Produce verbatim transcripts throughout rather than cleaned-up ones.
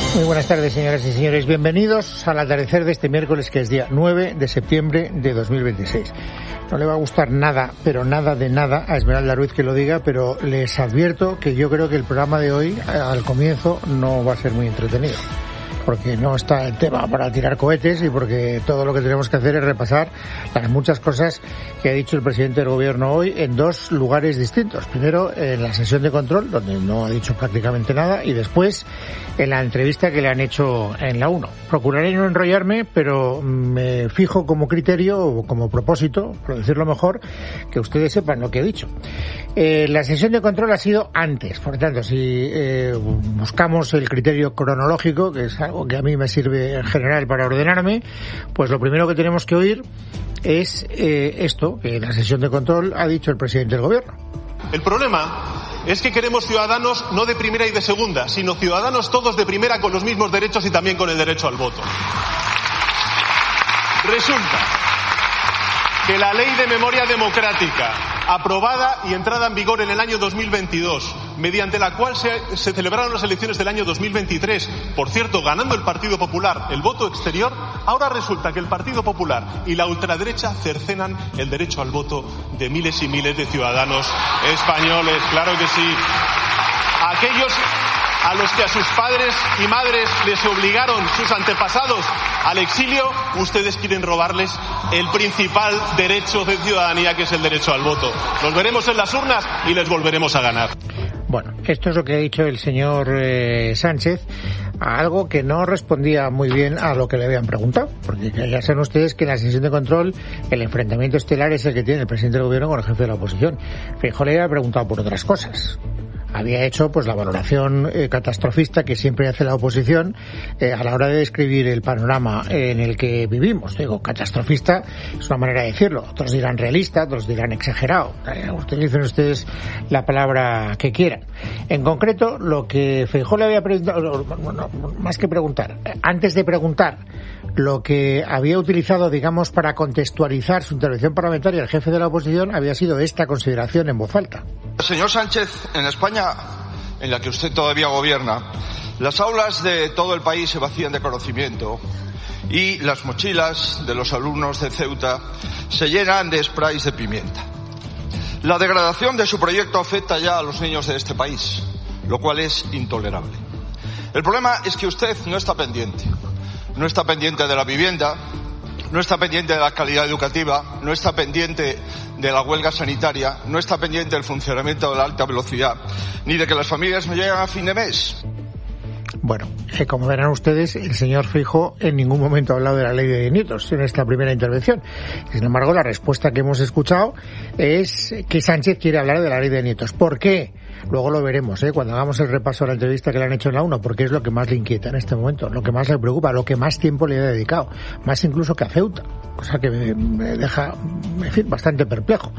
Muy buenas tardes, señoras y señores. Bienvenidos al atardecer de este miércoles, que es día nueve de septiembre de dos mil veintiséis. No le va a gustar nada, pero nada de nada a Esmeralda Ruiz que lo diga, pero les advierto que yo creo que el programa de hoy, al comienzo, no va a ser muy entretenido. Porque no está el tema para tirar cohetes y porque todo lo que tenemos que hacer es repasar las muchas cosas que ha dicho el presidente del gobierno hoy en dos lugares distintos. Primero en la sesión de control, donde no ha dicho prácticamente nada, y después en la entrevista que le han hecho en la uno. Procuraré no enrollarme, pero me fijo como criterio o como propósito, por decirlo mejor, que ustedes sepan lo que ha dicho. Eh, la sesión de control ha sido antes, por lo tanto, si eh, buscamos el criterio cronológico, que es algo que a mí me sirve en general para ordenarme, pues lo primero que tenemos que oír es eh, esto, que en la sesión de control ha dicho el presidente del gobierno. El problema es que queremos ciudadanos no de primera y de segunda, sino ciudadanos todos de primera con los mismos derechos y también con el derecho al voto. Resulta que la Ley de Memoria Democrática, aprobada y entrada en vigor en el año dos mil veintidós, mediante la cual se, se celebraron las elecciones del año dos mil veintitrés, por cierto, ganando el Partido Popular el voto exterior, ahora resulta que el Partido Popular y la ultraderecha cercenan el derecho al voto de miles y miles de ciudadanos españoles. Claro que sí. Aquellos a los que a sus padres y madres les obligaron sus antepasados al exilio, ustedes quieren robarles el principal derecho de ciudadanía, que es el derecho al voto. Los veremos en las urnas y les volveremos a ganar. Bueno, esto es lo que ha dicho el señor eh, Sánchez, a algo que no respondía muy bien a lo que le habían preguntado, porque ya saben ustedes que en la sesión de control el enfrentamiento estelar es el que tiene el presidente del gobierno con el jefe de la oposición. Feijóo le había preguntado por otras cosas. Había hecho pues la valoración eh, catastrofista que siempre hace la oposición eh, a la hora de describir el panorama en el que vivimos. Digo, catastrofista es una manera de decirlo. Otros dirán realista, otros dirán exagerado. Eh, utilicen ustedes la palabra que quieran. En concreto, lo que Feijóo le había preguntado, bueno, más que preguntar, antes de preguntar, lo que había utilizado, digamos, para contextualizar su intervención parlamentaria el jefe de la oposición había sido esta consideración en voz alta. Señor Sánchez, en España, en la que usted todavía gobierna, las aulas de todo el país se vacían de conocimiento y las mochilas de los alumnos de Ceuta se llenan de sprays de pimienta. La degradación de su proyecto afecta ya a los niños de este país, lo cual es intolerable. El problema es que usted no está pendiente. No está pendiente de la vivienda, no está pendiente de la calidad educativa, no está pendiente de la huelga sanitaria, no está pendiente del funcionamiento de la alta velocidad, ni de que las familias no llegan a fin de mes. Bueno, eh, como verán ustedes, el señor Feijóo en ningún momento ha hablado de la ley de nietos en esta primera intervención. Sin embargo, la respuesta que hemos escuchado es que Sánchez quiere hablar de la ley de nietos. ¿Por qué? Luego lo veremos, ¿eh? Cuando hagamos el repaso a la entrevista que le han hecho en la uno, porque es lo que más le inquieta en este momento, lo que más le preocupa, lo que más tiempo le ha dedicado, más incluso que a Ceuta, cosa que me, me deja, en fin, bastante perplejo.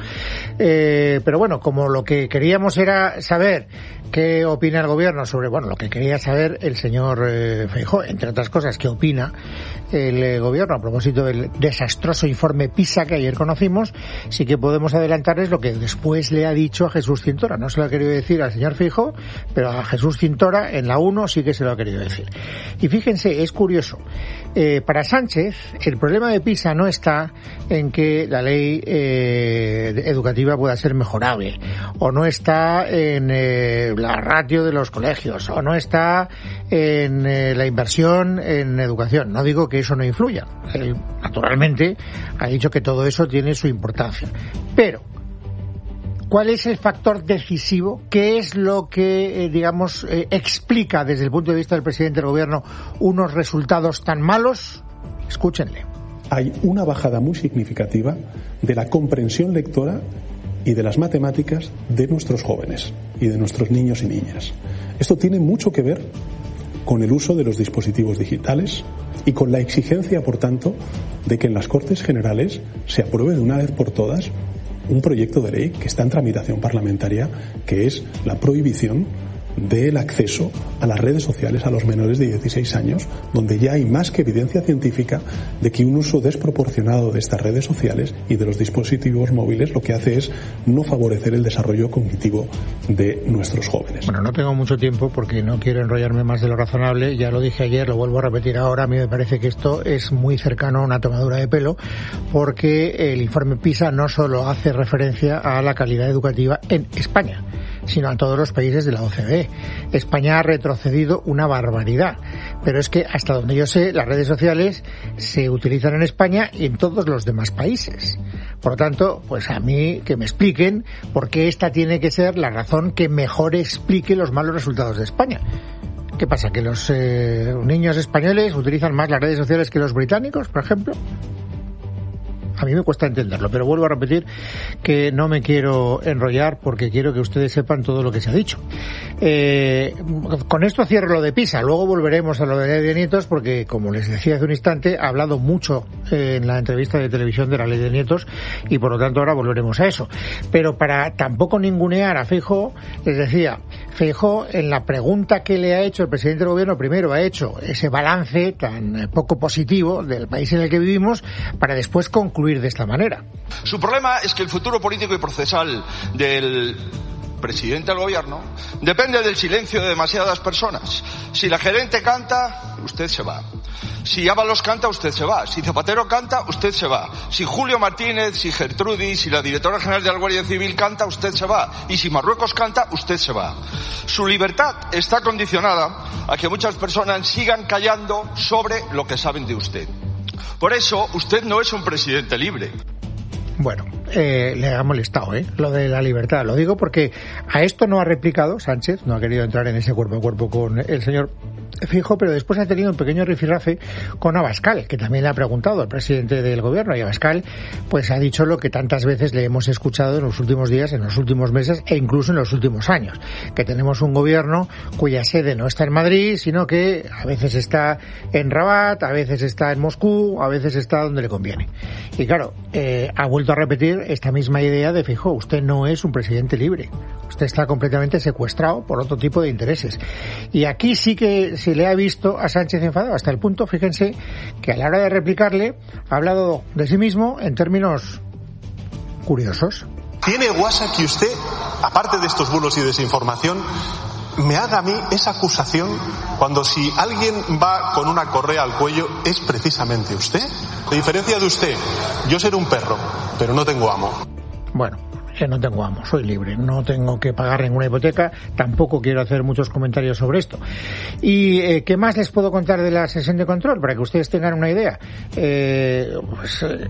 Eh, pero bueno, como lo que queríamos era saber qué opina el gobierno sobre, bueno, lo que quería saber el señor eh, Feijóo, entre otras cosas, qué opina el eh, gobierno a propósito del desastroso informe PISA que ayer conocimos, sí que podemos adelantarles lo que después le ha dicho a Jesús Cintora. No se lo ha querido decir al señor Feijóo, pero a Jesús Cintora en la uno sí que se lo ha querido decir. Y fíjense, es curioso, eh, para Sánchez el problema de PISA no está en que la ley eh, educativa pueda ser mejorable, o no está en eh, la ratio de los colegios, o no está en eh, la inversión en educación. No digo que eso no influya. Él, naturalmente, ha dicho que todo eso tiene su importancia. Pero ¿cuál es el factor decisivo? ¿Qué es lo que, eh, digamos, eh, explica desde el punto de vista del presidente del gobierno unos resultados tan malos? Escúchenle. Hay una bajada muy significativa de la comprensión lectora y de las matemáticas de nuestros jóvenes y de nuestros niños y niñas. Esto tiene mucho que ver con el uso de los dispositivos digitales y con la exigencia, por tanto, de que en las Cortes Generales se apruebe de una vez por todas un proyecto de ley que está en tramitación parlamentaria, que es la prohibición del acceso a las redes sociales a los menores de dieciséis años, donde ya hay más que evidencia científica de que un uso desproporcionado de estas redes sociales y de los dispositivos móviles lo que hace es no favorecer el desarrollo cognitivo de nuestros jóvenes. Bueno, no tengo mucho tiempo porque no quiero enrollarme más de lo razonable. Ya lo dije ayer, lo vuelvo a repetir ahora. A mí me parece que esto es muy cercano a una tomadura de pelo, porque el informe PISA no solo hace referencia a la calidad educativa en España, sino a todos los países de la O C D E. España ha retrocedido una barbaridad, pero es que hasta donde yo sé las redes sociales se utilizan en España y en todos los demás países. Por lo tanto, pues a mí que me expliquen por qué esta tiene que ser la razón que mejor explique los malos resultados de España. ¿Qué pasa? ¿Que los eh, niños españoles utilizan más las redes sociales que los británicos, por ejemplo? A mí me cuesta entenderlo, pero vuelvo a repetir que no me quiero enrollar porque quiero que ustedes sepan todo lo que se ha dicho. Eh, con esto cierro lo de PISA, luego volveremos a lo de Ley de Nietos porque, como les decía hace un instante, ha hablado mucho eh, en la entrevista de televisión de la Ley de Nietos y por lo tanto ahora volveremos a eso. Pero para tampoco ningunear a Feijóo, les decía, Feijóo en la pregunta que le ha hecho el presidente del gobierno, primero ha hecho ese balance tan poco positivo del país en el que vivimos para después concluir de esta manera. Su problema es que el futuro político y procesal del presidente del gobierno depende del silencio de demasiadas personas. Si la gerente canta, usted se va. Si Ábalos canta, usted se va. Si Zapatero canta, usted se va. Si Julio Martínez, si Gertrudis, si la directora general de la Guardia Civil canta, usted se va. Y si Marruecos canta, usted se va. Su libertad está condicionada a que muchas personas sigan callando sobre lo que saben de usted. Por eso, usted no es un presidente libre. Bueno, eh, le ha molestado, ¿eh? Lo de la libertad. Lo digo porque a esto no ha replicado Sánchez, no ha querido entrar en ese cuerpo a cuerpo con el señor Feijóo, pero después ha tenido un pequeño rifirrafe con Abascal, que también le ha preguntado al presidente del gobierno, y Abascal pues ha dicho lo que tantas veces le hemos escuchado en los últimos días, en los últimos meses e incluso en los últimos años, que tenemos un gobierno cuya sede no está en Madrid, sino que a veces está en Rabat, a veces está en Moscú, a veces está donde le conviene. Y claro, eh, ha vuelto a repetir esta misma idea de Feijóo: usted no es un presidente libre, usted está completamente secuestrado por otro tipo de intereses. Y aquí sí que se le ha visto a Sánchez enfadado, hasta el punto, fíjense, que a la hora de replicarle ha hablado de sí mismo en términos curiosos. ¿Tiene guasa que usted, aparte de estos bulos y desinformación, me haga a mí esa acusación cuando si alguien va con una correa al cuello es precisamente usted? A diferencia de usted, yo seré un perro, pero no tengo amo. Bueno, que no tengo amo, soy libre, no tengo que pagar ninguna hipoteca, tampoco quiero hacer muchos comentarios sobre esto. ¿Y eh, qué más les puedo contar de la sesión de control para que ustedes tengan una idea? Eh, pues, eh,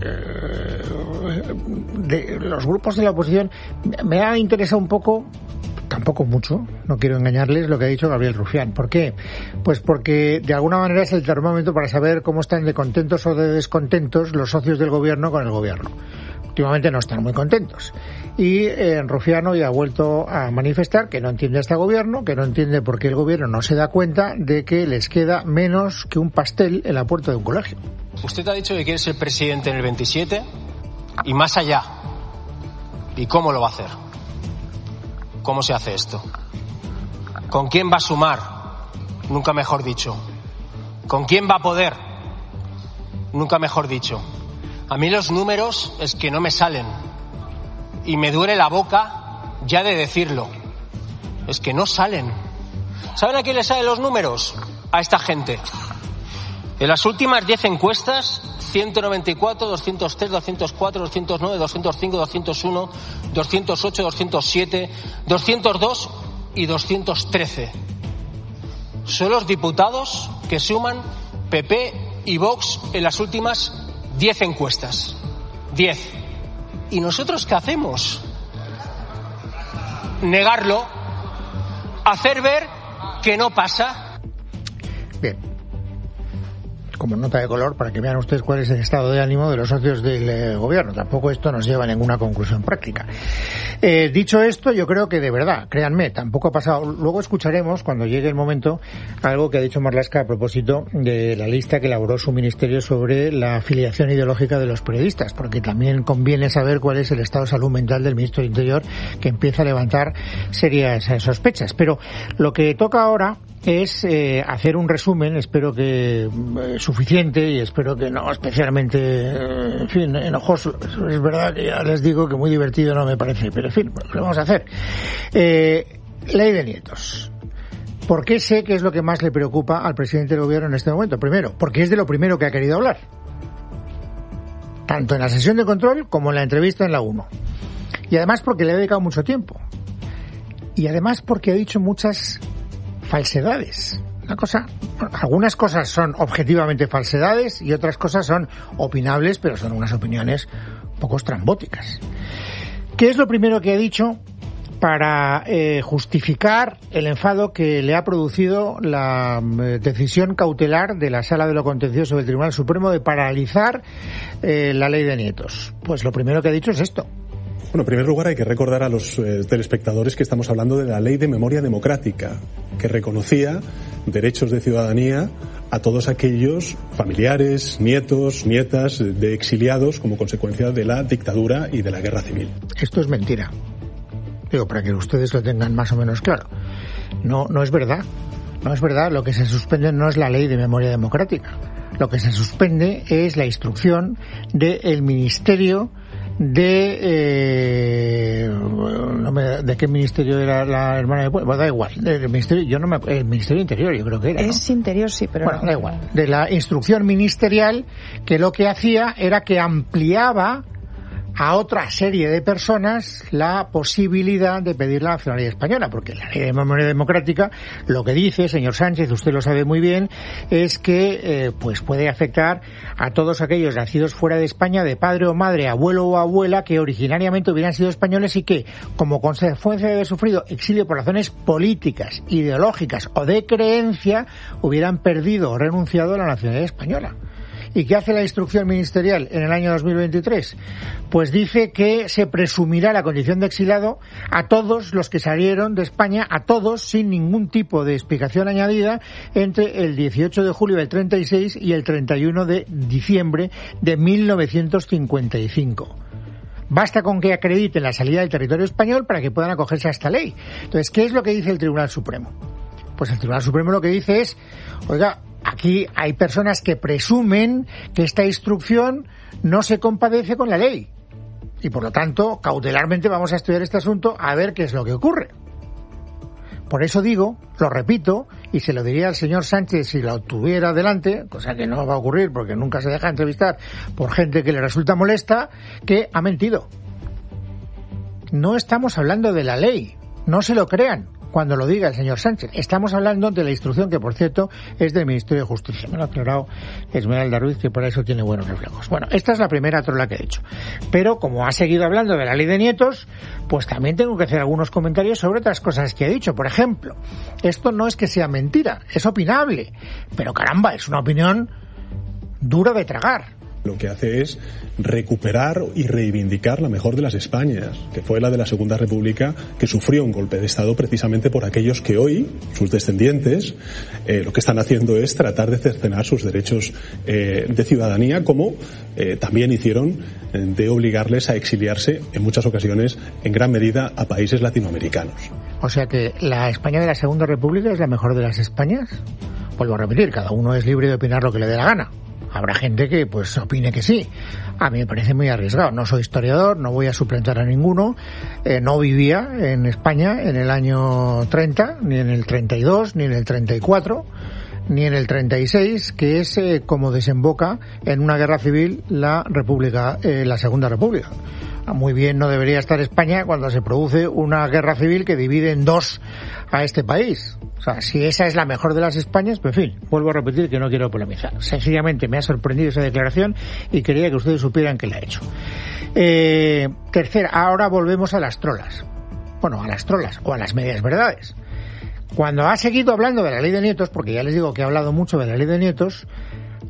de los grupos de la oposición me ha interesado un poco, tampoco mucho, no quiero engañarles, lo que ha dicho Gabriel Rufián. ¿Por qué? Pues porque de alguna manera es el termómetro para saber cómo están de contentos o de descontentos los socios del gobierno con el gobierno. Últimamente no están muy contentos. Y eh, Rufián hoy ha vuelto a manifestar que no entiende a este gobierno, que no entiende por qué el gobierno no se da cuenta de que les queda menos que un pastel en la puerta de un colegio. Usted ha dicho que quiere ser presidente en el veintisiete y más allá. ¿Y cómo lo va a hacer? ¿Cómo se hace esto? ¿Con quién va a sumar? Nunca mejor dicho. ¿Con quién va a poder? Nunca mejor dicho. A mí los números es que no me salen. Y me duele la boca ya de decirlo. Es que no salen. ¿Saben a quién le salen los números? A esta gente. En las últimas diez encuestas, ciento noventa y cuatro, doscientos tres, doscientos cuatro, doscientos nueve, doscientos cinco, doscientos uno, doscientos ocho, doscientos siete, doscientos dos y doscientos trece. Son los diputados que suman P P y Vox en las últimas diez encuestas. diez. ¿Y nosotros qué hacemos? Negarlo, hacer ver que no pasa. Bien. como nota de color para que vean ustedes cuál es el estado de ánimo de los socios del eh, gobierno. Tampoco esto nos lleva a ninguna conclusión práctica. Eh, dicho esto, yo creo que de verdad, créanme, tampoco ha pasado. Luego escucharemos, cuando llegue el momento, algo que ha dicho Marlaska a propósito de la lista que elaboró su ministerio sobre la afiliación ideológica de los periodistas, porque también conviene saber cuál es el estado de salud mental del ministro del Interior, que empieza a levantar serias sospechas. Pero lo que toca ahora es eh, hacer un resumen, espero que eh, suficiente y espero que no especialmente, eh, en fin, enojoso. Es verdad que ya les digo que muy divertido no me parece, pero en fin, lo vamos a hacer. Eh, ley de nietos. ¿Por qué sé que es lo que más le preocupa al presidente del gobierno en este momento? Primero, porque es de lo primero que ha querido hablar. Tanto en la sesión de control como en la entrevista en la uno. Y además porque le ha dedicado mucho tiempo. Y además porque ha dicho muchas falsedades. Una cosa, bueno, algunas cosas son objetivamente falsedades y otras cosas son opinables, pero son unas opiniones un poco estrambóticas. ¿Qué es lo primero que ha dicho para eh, justificar el enfado que le ha producido la eh, decisión cautelar de la Sala de lo Contencioso del Tribunal Supremo de paralizar eh, la ley de nietos? Pues lo primero que ha dicho es esto. Bueno, en primer lugar hay que recordar a los eh, telespectadores que estamos hablando de la Ley de Memoria Democrática, que reconocía derechos de ciudadanía a todos aquellos familiares, nietos, nietas de exiliados como consecuencia de la dictadura y de la guerra civil. Esto es mentira. Digo, para que ustedes lo tengan más o menos claro. No, no es verdad. No es verdad. Lo que se suspende no es la Ley de Memoria Democrática. Lo que se suspende es la instrucción del Ministerio de eh, no me, de qué ministerio era la hermana de bueno, da igual, del ministerio, yo no me, el Ministerio Interior yo creo que era, es ¿no? Interior sí, pero bueno, da igual, de la instrucción ministerial que lo que hacía era que ampliaba a otra serie de personas la posibilidad de pedir la nacionalidad española, porque la Ley de Memoria Democrática lo que dice, señor Sánchez, usted lo sabe muy bien, es que eh, pues puede afectar a todos aquellos nacidos fuera de España, de padre o madre, abuelo o abuela, que originariamente hubieran sido españoles y que, como consecuencia de haber sufrido exilio por razones políticas, ideológicas o de creencia, hubieran perdido o renunciado a la nacionalidad española. ¿Y qué hace la instrucción ministerial en el año dos mil veintitrés? Pues dice que se presumirá la condición de exiliado a todos los que salieron de España, a todos, sin ningún tipo de explicación añadida, entre el dieciocho de julio del treinta y seis y el treinta y uno de diciembre de mil novecientos cincuenta y cinco. Basta con que acrediten la salida del territorio español para que puedan acogerse a esta ley. Entonces, ¿qué es lo que dice el Tribunal Supremo? Pues el Tribunal Supremo lo que dice es, oiga, aquí hay personas que presumen que esta instrucción no se compadece con la ley. Y por lo tanto, cautelarmente vamos a estudiar este asunto a ver qué es lo que ocurre. Por eso digo, lo repito, y se lo diría al señor Sánchez si lo tuviera delante, cosa que no va a ocurrir porque nunca se deja entrevistar por gente que le resulta molesta, que ha mentido. No estamos hablando de la ley, no se lo crean cuando lo diga el señor Sánchez. Estamos hablando de la instrucción que, por cierto, es del Ministerio de Justicia. Me lo ha aclarado Esmeralda Ruiz, que para eso tiene buenos reflejos. Bueno, esta es la primera trola que he hecho. Pero, como ha seguido hablando de la ley de nietos, pues también tengo que hacer algunos comentarios sobre otras cosas que ha dicho. Por ejemplo, esto no es que sea mentira, es opinable. Pero, caramba, es una opinión dura de tragar. Lo que hace es recuperar y reivindicar la mejor de las Españas, que fue la de la Segunda República, que sufrió un golpe de Estado precisamente por aquellos que hoy, sus descendientes, eh, lo que están haciendo es tratar de cercenar sus derechos eh, de ciudadanía, como eh, también hicieron eh, de obligarles a exiliarse en muchas ocasiones, en gran medida, a países latinoamericanos. O sea que la España de la Segunda República es la mejor de las Españas. Vuelvo a repetir, cada uno es libre de opinar lo que le dé la gana. Habrá gente que pues opine que sí. A mí me parece muy arriesgado. No soy historiador, no voy a suplantar a ninguno. Eh, no vivía en España en el año treinta, ni en el treinta y dos, ni en el treinta y cuatro, ni en el treinta y seis, que es eh, como desemboca en una guerra civil la República, eh, la Segunda República. Muy bien no debería estar España cuando se produce una guerra civil que divide en dos a este país. O sea, si esa es la mejor de las Españas, pues en fin, vuelvo a repetir que no quiero polemizar. Sencillamente me ha sorprendido esa declaración y quería que ustedes supieran que la he hecho. Eh, tercera, ahora volvemos a las trolas. Bueno, a las trolas o a las medias verdades. Cuando ha seguido hablando de la ley de nietos, porque ya les digo que ha hablado mucho de la ley de nietos,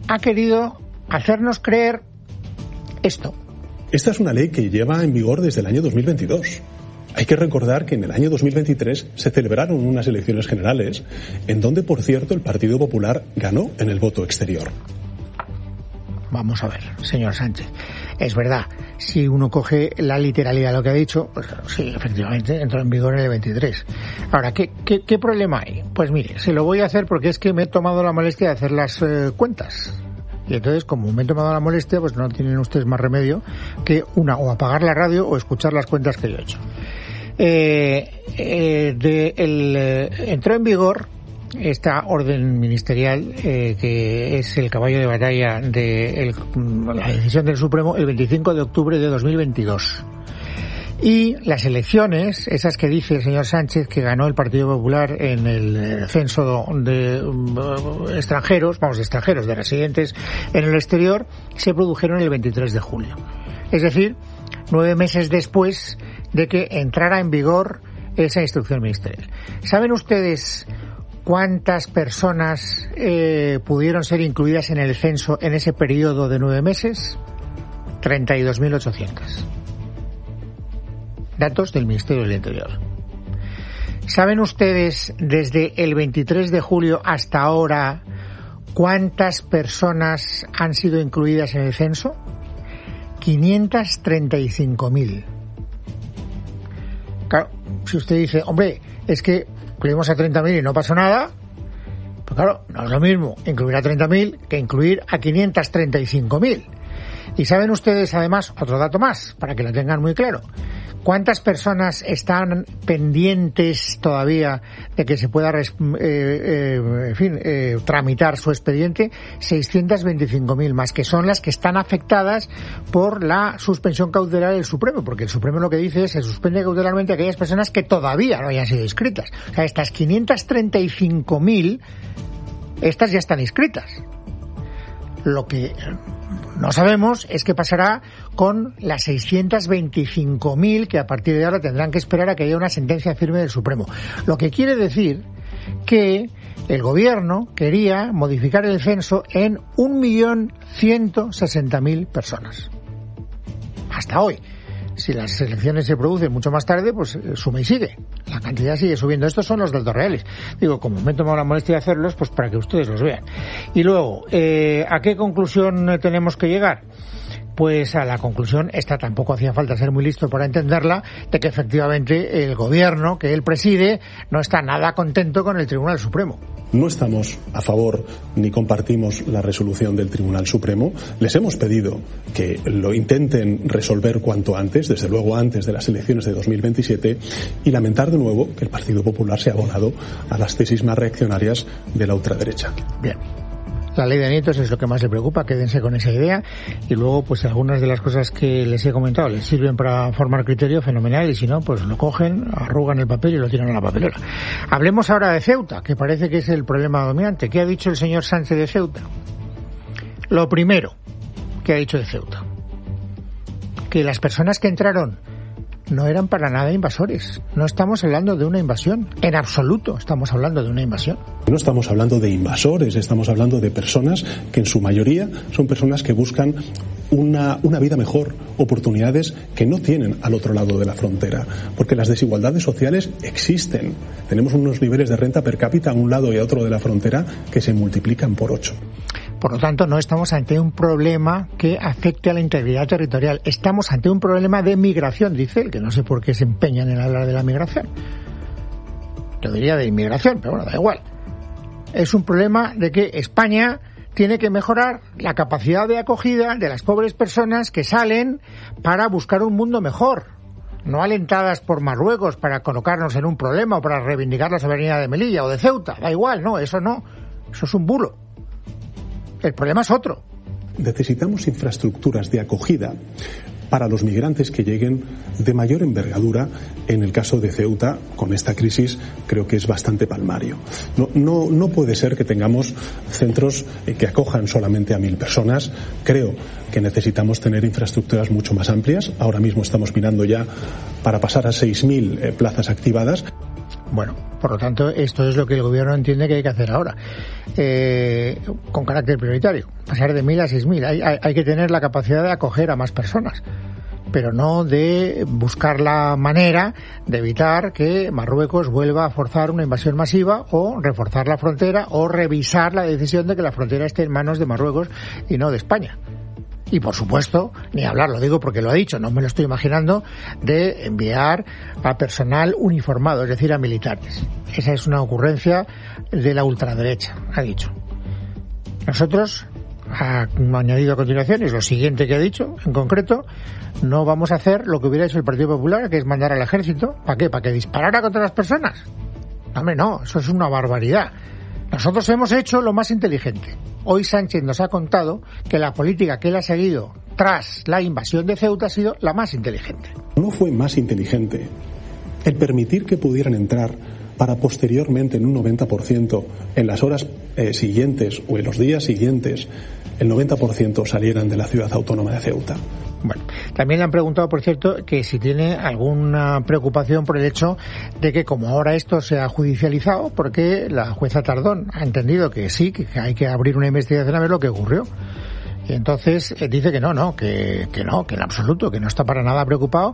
ha querido hacernos creer esto. Esta es una ley que lleva en vigor desde el año dos mil veintidós. Hay que recordar que en el año dos mil veintitrés se celebraron unas elecciones generales en donde, por cierto, el Partido Popular ganó en el voto exterior. Vamos a ver, señor Sánchez. Es verdad, si uno coge la literalidad de lo que ha dicho, pues sí, efectivamente, entró en vigor en el veintitrés. Ahora, ¿qué, qué, qué problema hay? Pues mire, se lo voy a hacer porque es que me he tomado la molestia de hacer las eh, cuentas. Y entonces, como me he tomado la molestia, pues no tienen ustedes más remedio que una, o apagar la radio o escuchar las cuentas que yo he hecho. Eh, eh, de el, eh, entró en vigor esta orden ministerial eh, que es el caballo de batalla de el, la decisión del Supremo el veinticinco de octubre de dos mil veintidós. Y las elecciones, esas que dice el señor Sánchez que ganó el Partido Popular en el censo de uh, extranjeros, vamos, de extranjeros, de residentes en el exterior, se produjeron el veintitrés de julio. Es decir, nueve meses después de que entrara en vigor esa instrucción ministerial. ¿Saben ustedes cuántas personas eh, pudieron ser incluidas en el censo en ese periodo de nueve meses? treinta y dos mil ochocientas. Datos del Ministerio del Interior. ¿Saben ustedes desde el veintitrés de julio hasta ahora cuántas personas han sido incluidas en el censo? quinientas treinta y cinco mil. Claro, si usted dice, hombre, es que incluimos a treinta mil y no pasó nada, pues claro, no es lo mismo incluir a treinta mil que incluir a quinientas treinta y cinco mil. Y saben ustedes, además, otro dato más, para que lo tengan muy claro. ¿Cuántas personas están pendientes todavía de que se pueda, eh, eh, en fin, eh, tramitar su expediente? seiscientas veinticinco mil más, que son las que están afectadas por la suspensión cautelar del Supremo, porque el Supremo lo que dice es que se suspende cautelarmente a aquellas personas que todavía no hayan sido inscritas. O sea, estas quinientas treinta y cinco mil, estas ya están inscritas. Lo que no sabemos es qué pasará con las seiscientas veinticinco mil que a partir de ahora tendrán que esperar a que haya una sentencia firme del Supremo. Lo que quiere decir que el gobierno quería modificar el censo en un millón ciento sesenta mil personas. Hasta hoy. Si las elecciones se producen mucho más tarde, pues suma y sigue. La cantidad sigue subiendo. Estos son los datos reales. Digo, como me he tomado la molestia de hacerlos, pues para que ustedes los vean. Y luego, eh, ¿a qué conclusión tenemos que llegar? Pues a la conclusión, esta tampoco hacía falta ser muy listo para entenderla, de que efectivamente el gobierno que él preside no está nada contento con el Tribunal Supremo. No estamos a favor ni compartimos la resolución del Tribunal Supremo. Les hemos pedido que lo intenten resolver cuanto antes, desde luego antes de las elecciones de dos mil veintisiete, y lamentar de nuevo que el Partido Popular se ha abonado a las tesis más reaccionarias de la ultraderecha. Bien. La ley de nietos es lo que más le preocupa, quédense con esa idea, y luego pues algunas de las cosas que les he comentado les sirven para formar criterio, fenomenal, y si no, pues lo cogen, arrugan el papel y lo tiran a la papelera. Hablemos ahora de Ceuta, que parece que es el problema dominante. ¿Qué ha dicho el señor Sánchez de Ceuta? Lo primero que ha dicho de Ceuta, que las personas que entraron no eran para nada invasores. No estamos hablando de una invasión. En absoluto estamos hablando de una invasión. No estamos hablando de invasores, estamos hablando de personas que en su mayoría son personas que buscan una, una vida mejor, oportunidades que no tienen al otro lado de la frontera. Porque las desigualdades sociales existen. Tenemos unos niveles de renta per cápita a un lado y a otro de la frontera que se multiplican por ocho. Por lo tanto, no estamos ante un problema que afecte a la integridad territorial. Estamos ante un problema de migración, dice él, que no sé por qué se empeñan en hablar de la migración. Yo diría de inmigración, pero bueno, da igual. Es un problema de que España tiene que mejorar la capacidad de acogida de las pobres personas que salen para buscar un mundo mejor. No alentadas por Marruecos para colocarnos en un problema o para reivindicar la soberanía de Melilla o de Ceuta. Da igual, no, eso no. Eso es un bulo. El problema es otro. Necesitamos infraestructuras de acogida para los migrantes que lleguen de mayor envergadura. En el caso de Ceuta, con esta crisis, creo que es bastante palmario. No, no, no puede ser que tengamos centros que acojan solamente a mil personas. Creo que necesitamos tener infraestructuras mucho más amplias. Ahora mismo estamos mirando ya para pasar a seis mil eh, plazas activadas. Bueno, por lo tanto, esto es lo que el gobierno entiende que hay que hacer ahora, eh, con carácter prioritario, pasar de mil a seis mil. Hay, hay, hay que tener la capacidad de acoger a más personas, pero no de buscar la manera de evitar que Marruecos vuelva a forzar una invasión masiva o reforzar la frontera o revisar la decisión de que la frontera esté en manos de Marruecos y no de España. Y, por supuesto, ni hablar, lo digo porque lo ha dicho, no me lo estoy imaginando, de enviar a personal uniformado, es decir, a militares. Esa es una ocurrencia de la ultraderecha, ha dicho. Nosotros, ha añadido a continuación, es lo siguiente que ha dicho, en concreto, no vamos a hacer lo que hubiera hecho el Partido Popular, que es mandar al ejército. ¿Para qué? ¿Para que disparara contra las personas? No, hombre, no, eso es una barbaridad. Nosotros hemos hecho lo más inteligente. Hoy Sánchez nos ha contado que la política que él ha seguido tras la invasión de Ceuta ha sido la más inteligente. No fue más inteligente el permitir que pudieran entrar para posteriormente en un noventa por ciento en las horas eh, siguientes o en los días siguientes el noventa por ciento salieran de la ciudad autónoma de Ceuta. Bueno, también le han preguntado, por cierto, que si tiene alguna preocupación por el hecho de que como ahora esto se ha judicializado, porque la jueza Tardón ha entendido que sí, que hay que abrir una investigación a ver lo que ocurrió. Y entonces eh, dice que no, no, que, que no, que en absoluto, que no está para nada preocupado,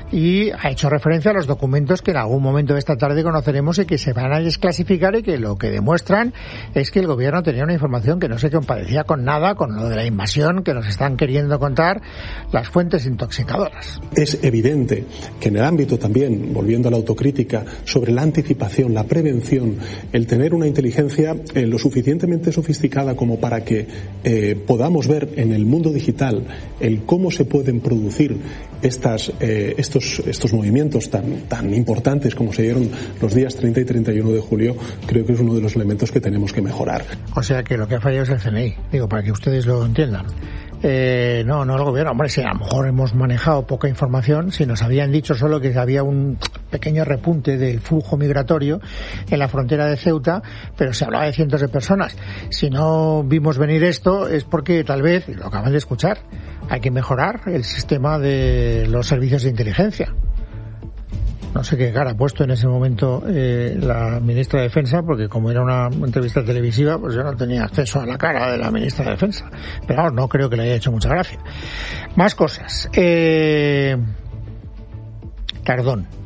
y ha hecho referencia a los documentos que en algún momento de esta tarde conoceremos y que se van a desclasificar y que lo que demuestran es que el gobierno tenía una información que no se compadecía con nada, con lo de la invasión que nos están queriendo contar las fuentes intoxicadoras. Es evidente que en el ámbito también, volviendo a la autocrítica, sobre la anticipación, la prevención, el tener una inteligencia eh, lo suficientemente sofisticada como para que eh, podamos ver en el mundo digital el cómo se pueden producir estas, eh, estos, estos movimientos tan, tan importantes como se dieron los días treinta y treinta y uno de julio, creo que es uno de los elementos que tenemos que mejorar. O sea que lo que ha fallado es el C N I, digo, para que ustedes lo entiendan. Eh, no, no el gobierno. Hombre, si a lo mejor hemos manejado poca información, si nos habían dicho solo que había un pequeño repunte del flujo migratorio en la frontera de Ceuta, pero se hablaba de cientos de personas. Si no vimos venir esto es porque tal vez, lo acaban de escuchar, hay que mejorar el sistema de los servicios de inteligencia. No sé qué cara ha puesto en ese momento eh, la ministra de Defensa, porque como era una entrevista televisiva, pues yo no tenía acceso a la cara de la ministra de Defensa. Pero vamos, no creo que le haya hecho mucha gracia. Más cosas. Eh, Tardón.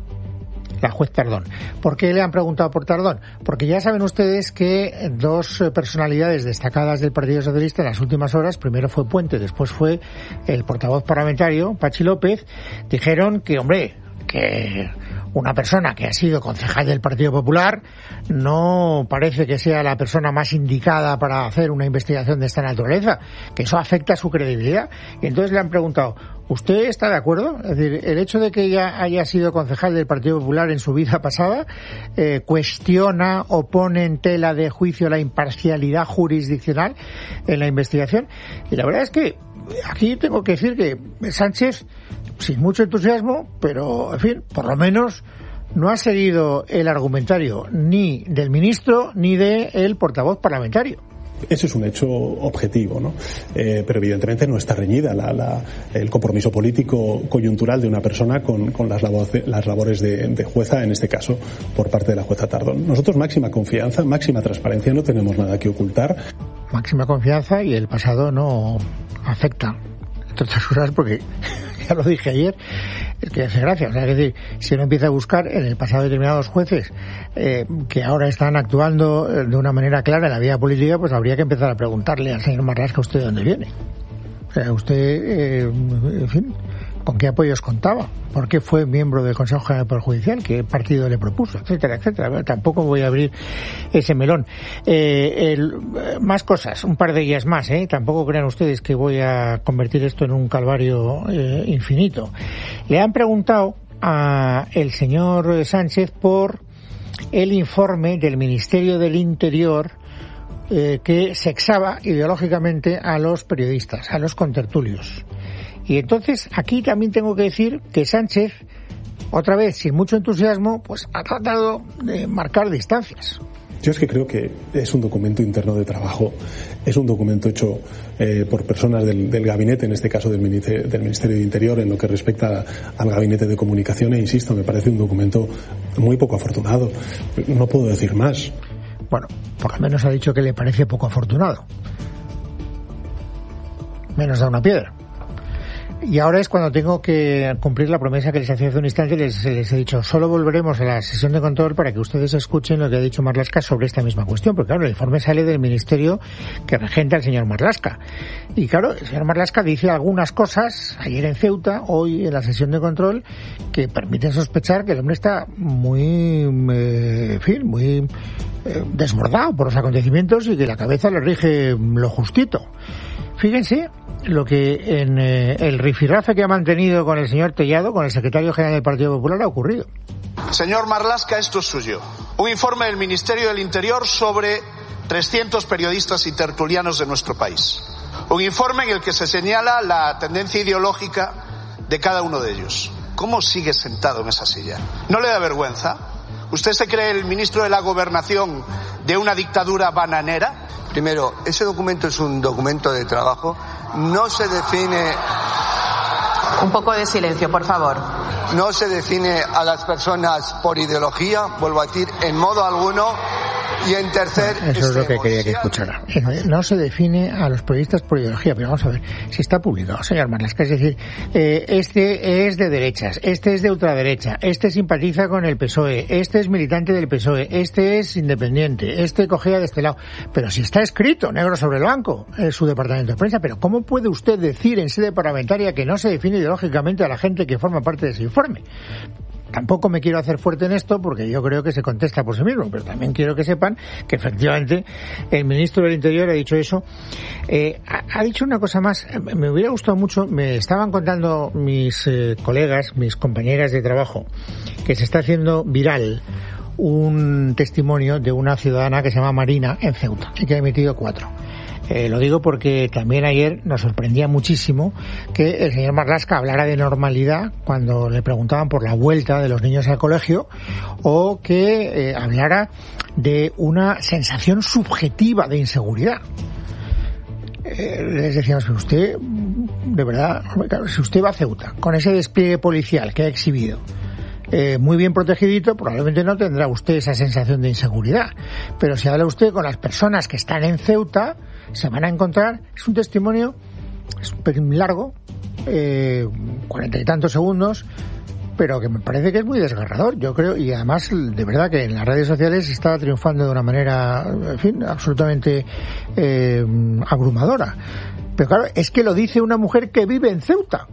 La juez Tardón. ¿Por qué le han preguntado por Tardón? Porque ya saben ustedes que dos personalidades destacadas del Partido Socialista en las últimas horas, primero fue Puente, después fue el portavoz parlamentario, Pachi López, dijeron que, hombre, que una persona que ha sido concejal del Partido Popular no parece que sea la persona más indicada para hacer una investigación de esta naturaleza, que eso afecta a su credibilidad. Y entonces le han preguntado, ¿usted está de acuerdo? Es decir, el hecho de que ella haya sido concejal del Partido Popular en su vida pasada eh, cuestiona o pone en tela de juicio la imparcialidad jurisdiccional en la investigación. Y la verdad es que aquí tengo que decir que Sánchez, sin mucho entusiasmo, pero, en fin, por lo menos no ha seguido el argumentario ni del ministro ni del portavoz parlamentario. Ese es un hecho objetivo, ¿no? Eh, pero evidentemente no está reñida la, la, el compromiso político coyuntural de una persona con, con las, labores, las labores de, de jueza, en este caso por parte de la jueza Tardón. Nosotros máxima confianza, máxima transparencia, no tenemos nada que ocultar. Máxima confianza y el pasado no afecta, entre otras cosas, porque ya lo dije ayer, es que hace gracia. O sea, es decir, si uno empieza a buscar en el pasado determinados jueces eh, que ahora están actuando de una manera clara en la vida política, pues habría que empezar a preguntarle al señor Marlaska usted de dónde viene. O sea, usted, eh, en fin, ¿con qué apoyos contaba? ¿Por qué fue miembro del Consejo General del Poder Judicial? ¿Qué partido le propuso? Etcétera, etcétera. Bueno, tampoco voy a abrir ese melón. Eh, el, más cosas, un par de ellas más, ¿eh? Tampoco crean ustedes que voy a convertir esto en un calvario eh, infinito. Le han preguntado a el señor Sánchez por el informe del Ministerio del Interior eh, que sexaba ideológicamente a los periodistas, a los contertulios. Y entonces aquí también tengo que decir que Sánchez, otra vez sin mucho entusiasmo, pues ha tratado de marcar distancias. Yo es que creo que es un documento interno de trabajo, es un documento hecho eh, por personas del, del gabinete, en este caso del Ministerio, del Ministerio de Interior, en lo que respecta al gabinete de comunicación, e insisto, me parece un documento muy poco afortunado. No puedo decir más. Bueno, por lo menos ha dicho que le parece poco afortunado. Menos da una piedra. Y ahora es cuando tengo que cumplir la promesa que les hacía hace un instante. Les, les he dicho, solo volveremos a la sesión de control para que ustedes escuchen lo que ha dicho Marlaska sobre esta misma cuestión, porque claro, el informe sale del ministerio que regenta el señor Marlaska. Y claro, el señor Marlaska dice algunas cosas, ayer en Ceuta, hoy en la sesión de control, que permiten sospechar que el hombre está muy, eh, en fin, muy eh, desbordado por los acontecimientos y que la cabeza le rige lo justito. Fíjense lo que en eh, el rifirrafe que ha mantenido con el señor Tellado, con el secretario general del Partido Popular, ha ocurrido. Señor Marlaska, esto es suyo. Un informe del Ministerio del Interior sobre trescientos periodistas y tertulianos de nuestro país. Un informe en el que se señala la tendencia ideológica de cada uno de ellos. ¿Cómo sigue sentado en esa silla? ¿No le da vergüenza? ¿Usted se cree el ministro de la Gobernación de una dictadura bananera? Primero, ese documento es un documento de trabajo. No se define... Un poco de silencio, por favor. No se define a las personas por ideología, vuelvo a decir, en modo alguno. Y en tercer... Eso es lo que quería que escuchara. No se define a los periodistas por ideología, pero vamos a ver, si está publicado, señor Marlaska, es decir, eh, este es de derechas, este es de ultraderecha, este simpatiza con el P S O E, este es militante del P S O E, este es independiente, este cogea de este lado. Pero si está escrito, negro sobre blanco, en su departamento de prensa, pero ¿cómo puede usted decir en sede parlamentaria que no se define ideológicamente a la gente que forma parte de ese informe? Tampoco me quiero hacer fuerte en esto porque yo creo que se contesta por sí mismo, pero también quiero que sepan que efectivamente el ministro del Interior ha dicho eso. Eh, ha, ha dicho una cosa más, me hubiera gustado mucho, me estaban contando mis eh, colegas, mis compañeras de trabajo, que se está haciendo viral un testimonio de una ciudadana que se llama Marina en Ceuta y que ha emitido cuatro. Eh, lo digo porque también ayer nos sorprendía muchísimo que el señor Marlaska hablara de normalidad cuando le preguntaban por la vuelta de los niños al colegio, o que eh, hablara de una sensación subjetiva de inseguridad. Eh, les decíamos que usted, de verdad, si usted va a Ceuta con ese despliegue policial que ha exhibido, Eh, muy bien protegidito, probablemente no tendrá usted esa sensación de inseguridad. Pero si habla usted con las personas que están en Ceuta, se van a encontrar, es un testimonio, es un pelín largo, eh, cuarenta y tantos segundos, pero que me parece que es muy desgarrador, yo creo, y además de verdad que en las redes sociales está triunfando de una manera, en fin, absolutamente eh, abrumadora. Pero claro, es que lo dice una mujer que vive en Ceuta.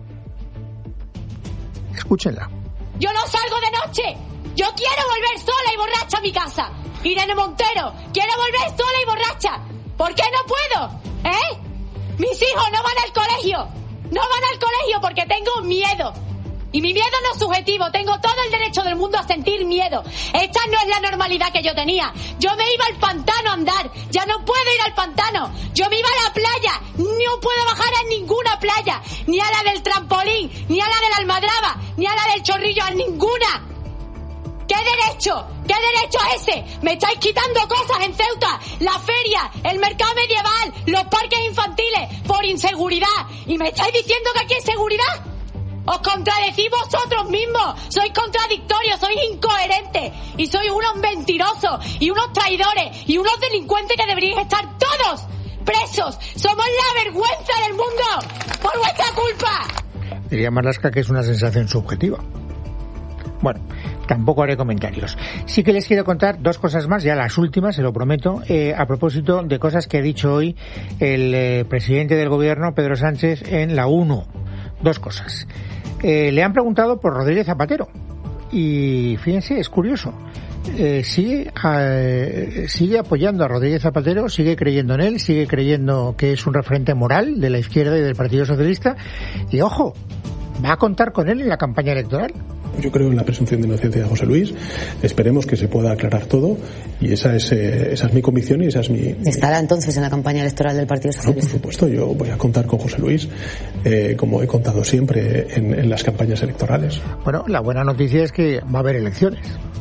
Escúchenla. Yo no salgo de noche. Yo quiero volver sola y borracha a mi casa. Irene Montero, quiero volver sola y borracha. ¿Por qué no puedo? ¿Eh? Mis hijos no van al colegio. No van al colegio porque tengo miedo. Y mi miedo no es subjetivo. Tengo todo el derecho del mundo a sentir miedo. Esta no es la normalidad que yo tenía. Yo me iba al pantano a andar. Ya no puedo ir al pantano. Yo me iba a la playa. No puedo bajar a ninguna playa. Ni a la del trampolín, ni a la de la Almadraba, ni a la del Chorrillo, a ninguna. ¿Qué derecho? ¿Qué derecho es ese? Me estáis quitando cosas en Ceuta. La feria, el mercado medieval, los parques infantiles, por inseguridad. ¿Y me estáis diciendo que aquí hay seguridad? Os contradecís vosotros mismos. Sois contradictorios, sois incoherentes. Y sois unos mentirosos, y unos traidores, y unos delincuentes que deberíais estar todos presos. Somos la vergüenza del mundo por vuestra culpa. Diría Marlaska que es una sensación subjetiva. Bueno, tampoco haré comentarios. Sí que les quiero contar dos cosas más, ya las últimas, se lo prometo, eh, a propósito de cosas que ha dicho hoy el eh, presidente del gobierno, Pedro Sánchez, en la ONU. Dos cosas. Eh, le han preguntado por Rodríguez Zapatero y fíjense, es curioso. Eh, sigue eh, sigue apoyando a Rodríguez Zapatero, sigue creyendo en él, sigue creyendo que es un referente moral de la izquierda y del Partido Socialista, y ojo, va a contar con él en la campaña electoral. Yo creo en la presunción de inocencia de José Luis. Esperemos que se pueda aclarar todo, y esa es eh, esa es mi convicción y esa es mi, mi... ¿Estará entonces en la campaña electoral del Partido Socialista? No, por supuesto, yo voy a contar con José Luis, eh, como he contado siempre en, en las campañas electorales. Bueno, la buena noticia es que va a haber elecciones. O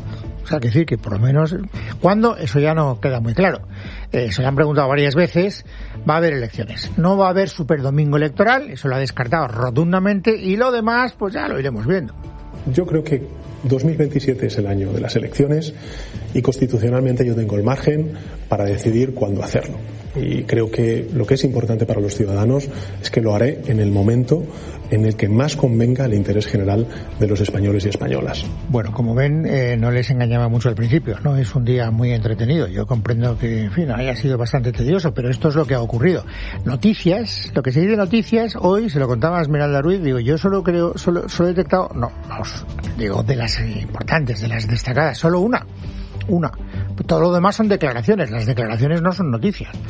sea, que decir que por lo menos, ¿cuándo? Eso ya no queda muy claro. Eh, se le han preguntado varias veces, va a haber elecciones. No va a haber superdomingo electoral, eso lo ha descartado rotundamente, y lo demás, pues ya lo iremos viendo. Yo creo que dos mil veintisiete es el año de las elecciones y constitucionalmente yo tengo el margen para decidir cuándo hacerlo. Y creo que lo que es importante para los ciudadanos es que lo haré en el momento en el que más convenga el interés general de los españoles y españolas. Bueno, como ven, eh, no les engañaba mucho al principio, ¿no? Es un día muy entretenido. Yo comprendo que, en fin, haya sido bastante tedioso, pero esto es lo que ha ocurrido. Noticias, lo que se dice noticias, hoy, se lo contaba a Esmeralda Ruiz, digo, yo solo creo, solo, solo he detectado, no, vamos, digo, de las importantes, de las destacadas, solo una. Una. Todo lo demás son declaraciones. Las declaraciones no son noticias.